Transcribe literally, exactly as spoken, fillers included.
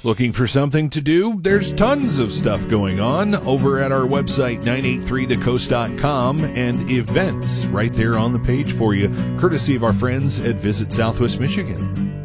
Looking for something to do? There's tons of stuff going on over at our website, nine eight three the coast dot com, and events right there on the page for you, courtesy of our friends at Visit Southwest Michigan.